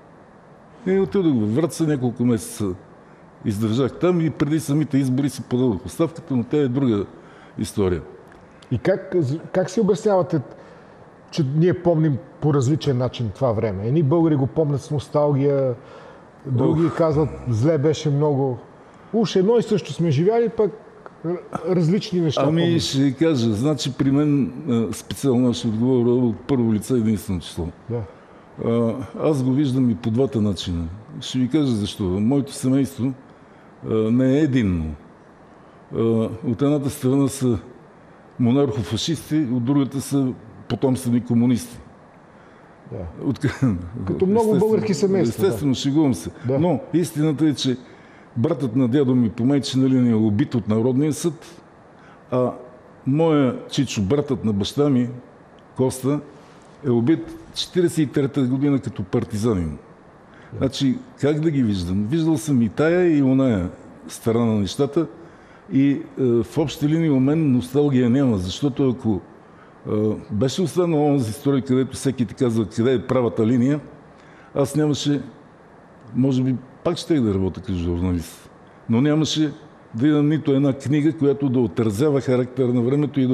И отидох във Враца, няколко месеца издържах там и преди самите избори си подадох оставката, но тя е друга история. И как, как си обяснявате, че ние помним по различен начин това време? Едни българи го помнят с носталгия, други Ох. казват, зле беше много. Уж едно и също сме живяли, пък различни неща. Ами помнят. ще ви кажа, значи при мен специално ще отговоря от първо лице единствено число. Да. Аз го виждам и по двата начина. Ще ви кажа защо. Моето семейство не е единно. От едната страна са монархофашисти, от другата са потомствени комунисти. Да. От... Като много български семейства. Естествено, да. Шегувам се. Да. Но истината е, че братът на дядо ми по майчина линия е убит от Народния съд, а моя чичо, братът на баща ми, Коста, е убит четиридесет и трета година като партизанин. Значи, как да ги виждам? Виждал съм и тая, и оная страна на нещата. И е, в общи линии у мен носталгия няма, защото ако е, беше останал онзи строй, където всеки ти казва къде е правата линия, аз нямаше, може би, пак ще да работя като журналист, но нямаше да видя нито една книга, която да отразява характер на времето и да